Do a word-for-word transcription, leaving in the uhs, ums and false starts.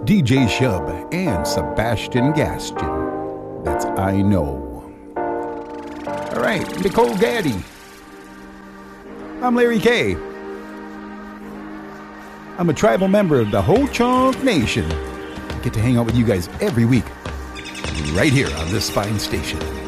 D J Shub, and Sebastian Gaston. That's I Know. All right, Nicole Gaddy. I'm Larry K. I'm a tribal member of the Ho-Chunk Nation. I get to hang out with you guys every week, right here on this fine station.